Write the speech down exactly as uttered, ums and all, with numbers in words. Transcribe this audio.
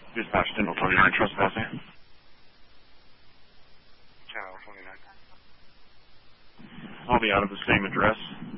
Dispatch Channel twenty-nine, trespassing. Channel twenty-nine. I'll be out of the same address.